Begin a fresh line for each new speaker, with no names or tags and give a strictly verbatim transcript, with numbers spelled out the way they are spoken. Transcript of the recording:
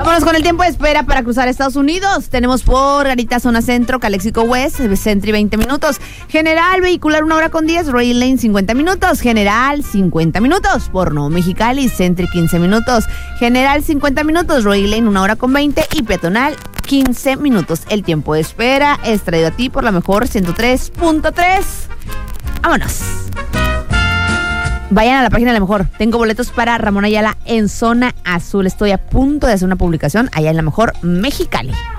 Vámonos con el tiempo de espera para cruzar Estados Unidos. Tenemos por Garita, zona centro, Calexico West, Sentry veinte minutos. General Vehicular una hora con diez, Rail Lane cincuenta minutos. General cincuenta minutos. Por Nuevo Mexicali, Sentry quince minutos. General cincuenta minutos, Rail Lane una hora con veinte y Peatonal quince minutos. El tiempo de espera es traído a ti por la mejor ciento tres punto tres. Vámonos. Vayan a la página de la mejor. Tengo boletos para Ramón Ayala en zona azul. Estoy a punto de hacer una publicación allá en la mejor Mexicali.